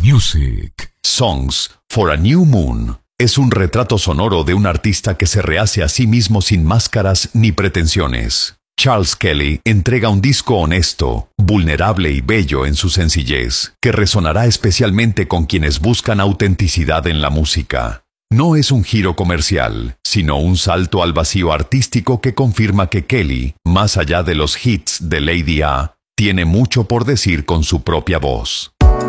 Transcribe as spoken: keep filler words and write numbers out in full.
Music. Songs for a New Moon es un retrato sonoro de un artista que se rehace a sí mismo sin máscaras ni pretensiones. Charles Kelly entrega un disco honesto, vulnerable y bello en su sencillez, que resonará especialmente con quienes buscan autenticidad en la música. No es un giro comercial, sino un salto al vacío artístico que confirma que Kelly, más allá de los hits de Lady A, tiene mucho por decir con su propia voz.